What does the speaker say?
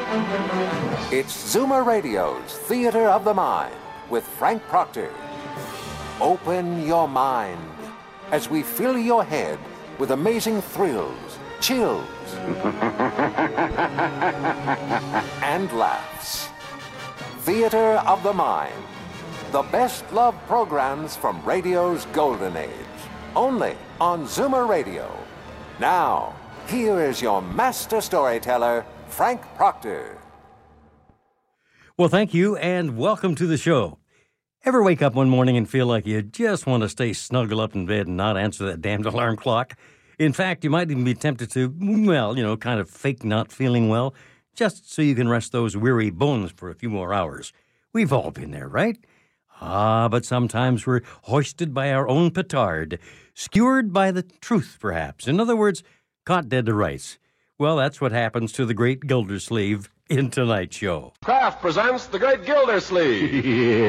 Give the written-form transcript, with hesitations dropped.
It's Zoomer Radio's Theater of the Mind with Frank Proctor. Open your mind as we fill your head with amazing thrills, chills, and laughs. Theater of the Mind. The best love programs from radio's golden age. Only on Zoomer Radio. Now, here is your master storyteller, Frank Proctor. Well, thank you, and welcome to the show. Ever wake up one morning and feel like you just want to stay snuggled up in bed and not answer that damned alarm clock? In fact, you might even be tempted to, kind of fake not feeling well, just so you can rest those weary bones for a few more hours. We've all been there, right? But sometimes we're hoisted by our own petard, skewered by the truth, perhaps. In other words, caught dead to rights. Well, that's what happens to the great Gildersleeve in tonight's show. Kraft presents The Great Gildersleeve.